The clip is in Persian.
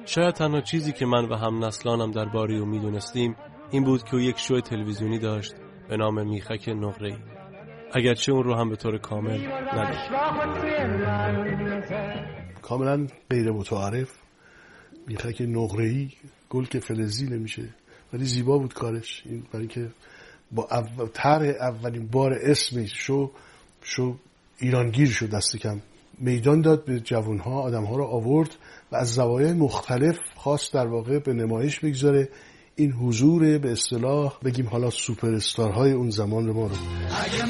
شاید تنها چیزی که من و هم نسلانم درباره او میدونستیم این بود که او یک شو تلویزیونی داشت به نام میخک نقره‌ای، اگرچه اون رو هم به طور کامل نداشت. کاملا غیر متعارف، میخک نقره‌ای، گل که فلزی نمیشه، ولی زیبا بود کارش. این برای که با طرح اولین بار اسمش شو ایرانگیر شد، دست کم میدان داد به جوانها، آدمها رو آورد و از زوایای مختلف خواست در واقع به نمایش بگذاره این حضور به اصطلاح بگیم حالا سوپر استارهای اون زمان رو ما رو. اگه